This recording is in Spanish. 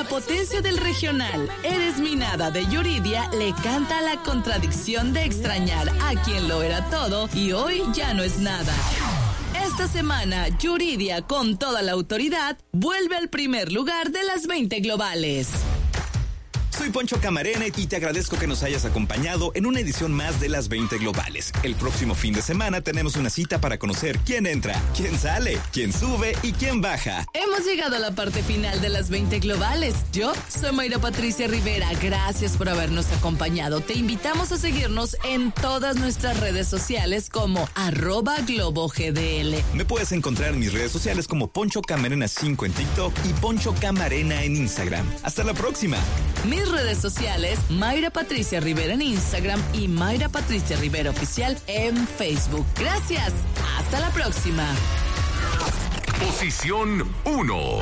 La potencia del regional, Eres mi nada de Yuridia, le canta a la contradicción de extrañar a quien lo era todo y hoy ya no es nada. Esta semana, Yuridia, con toda la autoridad, vuelve al primer lugar de las 20 globales. Soy Poncho Camarena y te agradezco que nos hayas acompañado en una edición más de las 20 globales. El próximo fin de semana tenemos una cita para conocer quién entra, quién sale, quién sube y quién baja. Hemos llegado a la parte final de las 20 globales. Yo soy Mayra Patricia Rivera. Gracias por habernos acompañado. Te invitamos a seguirnos en todas nuestras redes sociales como @GloboGDL. Me puedes encontrar en mis redes sociales como Poncho Camarena 5 en TikTok y Poncho Camarena en Instagram. Hasta la próxima. Mis redes sociales, Mayra Patricia Rivera en Instagram y Mayra Patricia Rivera Oficial en Facebook. Gracias. Hasta la próxima. Posición 1.